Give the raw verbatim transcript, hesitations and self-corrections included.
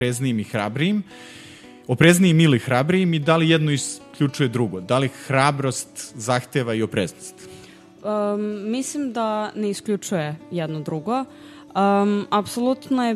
opreznijim i hrabrijim, opreznijim ili hrabrijim i da li jedno isključuje drugo? Da li hrabrost zahteva i opreznost? Um, mislim da ne isključuje jedno drugo. Um, apsolutno je